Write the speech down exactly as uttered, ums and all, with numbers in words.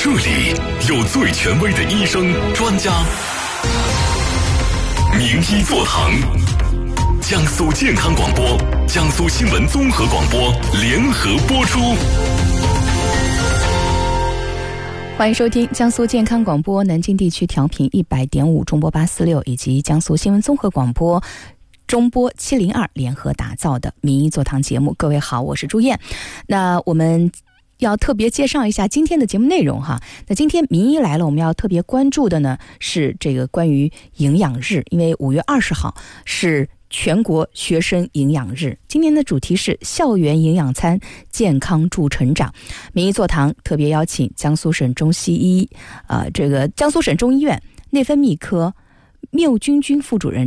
这里有最权威的医生专家，名医座堂，江苏健康广播、江苏新闻综合广播联合播出。 欢迎收听江苏健康广播南京地区调频一百点五中波八四六以及江苏新闻综合广播中波七零二联合打造的名医座堂节目。各位好，我是朱燕。那我们要特别介绍一下今天的节目内容哈。那今天名医来了，我们要特别关注的呢是这个关于营养日，因为五月二十号是全国学生营养日，今年的主题是校园营养餐，健康助成长。名医座堂特别邀请江苏省中西医，呃，这个江苏省中医院内分泌科缪君君副主任